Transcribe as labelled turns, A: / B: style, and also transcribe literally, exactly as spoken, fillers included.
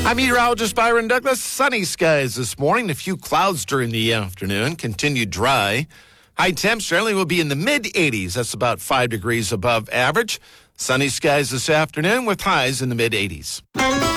A: I'm meteorologist Byron Douglas. Sunny skies this morning, a few clouds during the afternoon, continued dry. High temps generally will be in the mid eighties. That's about five degrees above average. Sunny skies this afternoon with highs in the mid eighties.